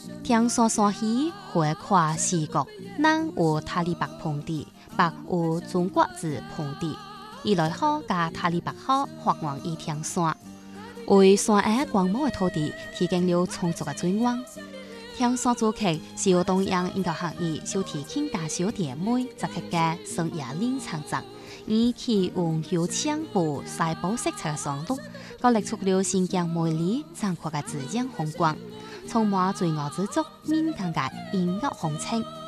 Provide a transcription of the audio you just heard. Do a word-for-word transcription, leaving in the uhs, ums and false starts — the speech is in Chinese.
天山山溪花跨四国，南有塔里北盆地，北有中国字盆地。伊来好加塔里北好发源于天山，为山崖广袤的土地提供了充足的水源。天山主客是由东洋研究学院小提琴大小弟妹杂客家生涯练创作，以其用油枪布晒宝色彩的双路，ក៏力出了新疆美丽壮阔的自然风光，充满罪惡之足，敏感嘅音樂風情。